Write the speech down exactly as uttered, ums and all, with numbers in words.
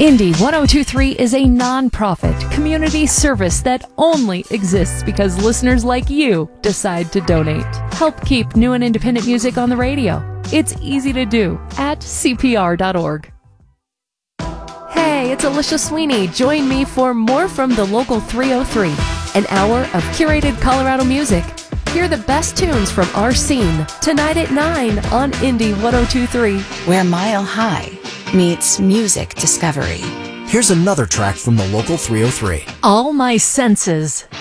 Indie one oh two point three is a non-profit community service that only exists because listeners like you decide to donate. Help keep new and independent music on the radio. It's easy to do at C P R dot org. Hey, it's Alicia Sweeney. Join me for more from the Local three oh three, an hour of curated Colorado music. Hear the best tunes from our scene tonight at nine on Indie one oh two point three. Where Mile High meets music discovery. Here's another track from the Local three oh three. All My Senses.